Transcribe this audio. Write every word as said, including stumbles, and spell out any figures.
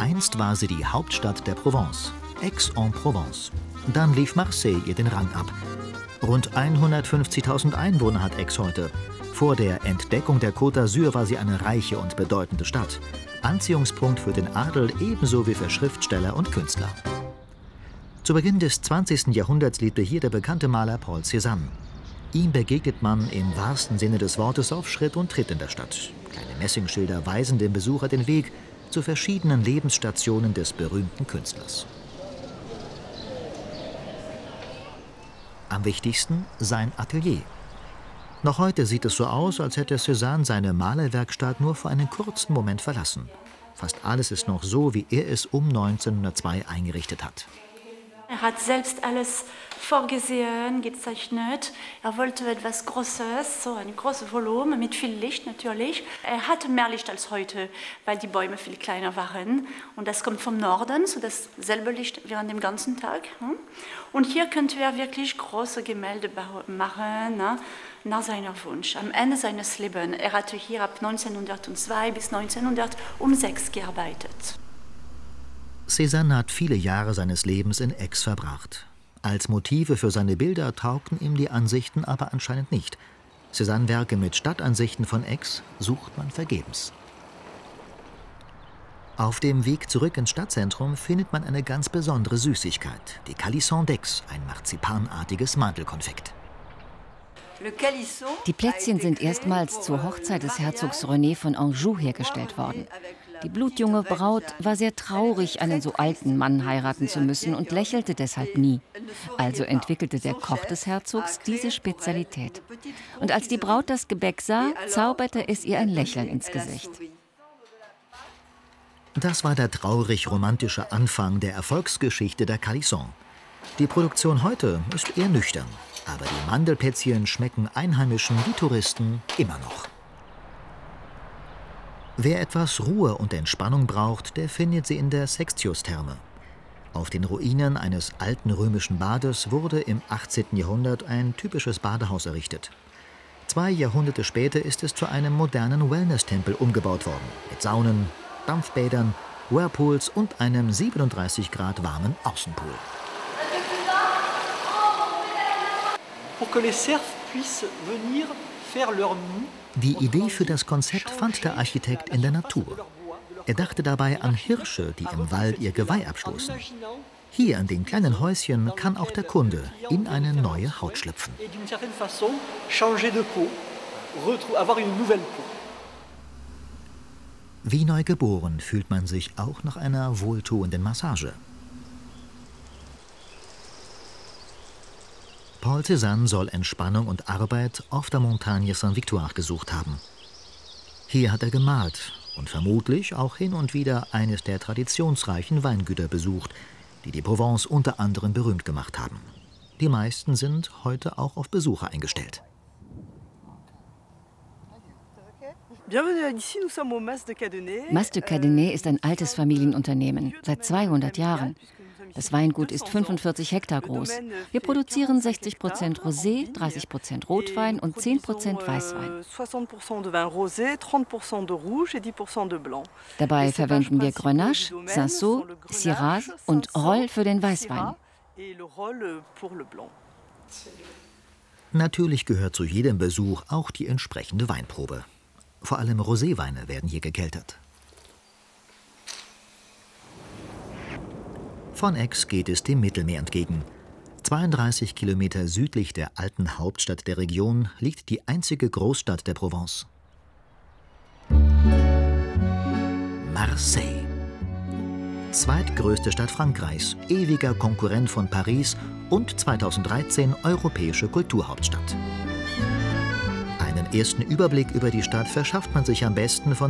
Einst war sie die Hauptstadt der Provence, Aix-en-Provence. Dann lief Marseille ihr den Rang ab. Rund hundertfünfzigtausend Einwohner hat Aix heute. Vor der Entdeckung der Côte d'Azur war sie eine reiche und bedeutende Stadt. Anziehungspunkt für den Adel ebenso wie für Schriftsteller und Künstler. Zu Beginn des zwanzigsten Jahrhunderts lebte hier der bekannte Maler Paul Cézanne. Ihm begegnet man im wahrsten Sinne des Wortes auf Schritt und Tritt in der Stadt. Kleine Messingschilder weisen dem Besucher den Weg zu verschiedenen Lebensstationen des berühmten Künstlers. Am wichtigsten sein Atelier. Noch heute sieht es so aus, als hätte Cézanne seine Malerwerkstatt nur für einen kurzen Moment verlassen. Fast alles ist noch so, wie er es um neunzehnhundertzwei eingerichtet hat. Er hat selbst alles vorgesehen, gezeichnet. Er wollte etwas Großes, so ein großes Volumen mit viel Licht natürlich. Er hatte mehr Licht als heute, weil die Bäume viel kleiner waren. Und das kommt vom Norden, so dasselbe Licht während dem ganzen Tag. Und hier könnte er wirklich große Gemälde machen, nach seinem Wunsch. Am Ende seines Lebens. Er hatte hier ab neunzehnhundertzwei bis neunzehnhundertsechs gearbeitet. Cézanne hat viele Jahre seines Lebens in Aix verbracht. Als Motive für seine Bilder taugten ihm die Ansichten aber anscheinend nicht. Cézanne-Werke mit Stadtansichten von Aix sucht man vergebens. Auf dem Weg zurück ins Stadtzentrum findet man eine ganz besondere Süßigkeit, die Calisson d'Aix, ein marzipanartiges Mandelkonfekt. Die Plätzchen sind erstmals zur Hochzeit des Herzogs René von Anjou hergestellt worden. Die blutjunge Braut war sehr traurig, einen so alten Mann heiraten zu müssen und lächelte deshalb nie. Also entwickelte der Koch des Herzogs diese Spezialität. Und als die Braut das Gebäck sah, zauberte es ihr ein Lächeln ins Gesicht. Das war der traurig-romantische Anfang der Erfolgsgeschichte der Calisson. Die Produktion heute ist eher nüchtern, aber die Mandelplätzchen schmecken Einheimischen wie Touristen immer noch. Wer etwas Ruhe und Entspannung braucht, der findet sie in der Sextius-Therme. Auf den Ruinen eines alten römischen Bades wurde im achtzehnten Jahrhundert ein typisches Badehaus errichtet. Zwei Jahrhunderte später ist es zu einem modernen Wellness-Tempel umgebaut worden, mit Saunen, Dampfbädern, Whirlpools und einem siebenunddreißig Grad warmen Außenpool. Pour que les Serfs puissent venir faire leur nid. Die Idee für das Konzept fand der Architekt in der Natur. Er dachte dabei an Hirsche, die im Wald ihr Geweih abstoßen. Hier in den kleinen Häuschen kann auch der Kunde in eine neue Haut schlüpfen. Wie neu geboren fühlt man sich auch nach einer wohltuenden Massage. Paul Cézanne soll Entspannung und Arbeit auf der Montagne Saint-Victoire gesucht haben. Hier hat er gemalt und vermutlich auch hin und wieder eines der traditionsreichen Weingüter besucht, die die Provence unter anderem berühmt gemacht haben. Die meisten sind heute auch auf Besucher eingestellt. Mas de Cadenet ist ein altes Familienunternehmen, seit zweihundert Jahren. Das Weingut ist fünfundvierzig Hektar groß. Wir produzieren sechzig Prozent Rosé, dreißig Prozent Rotwein und zehn Prozent Weißwein. Dabei verwenden wir Grenache, Cinsault, Syrah und Rolle für den Weißwein. Natürlich gehört zu jedem Besuch auch die entsprechende Weinprobe. Vor allem Roséweine werden hier gekeltert. Von Aix geht es dem Mittelmeer entgegen. zweiunddreißig Kilometer südlich der alten Hauptstadt der Region liegt die einzige Großstadt der Provence. Marseille. Zweitgrößte Stadt Frankreichs, ewiger Konkurrent von Paris und zweitausenddreizehn europäische Kulturhauptstadt. Einen ersten Überblick über die Stadt verschafft man sich am besten von